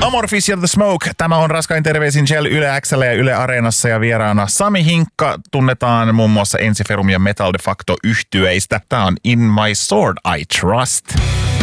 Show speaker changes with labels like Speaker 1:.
Speaker 1: Amorphis ja The Smoke. Tämä on Raskain terveisin Gel Yle X:llä ja Yle Areenassa ja vieraana Sami Hinkka. Tunnetaan muun muassa Ensiferum ja Metal de Facto -yhtyeistä. Tämä on In My Sword I Trust.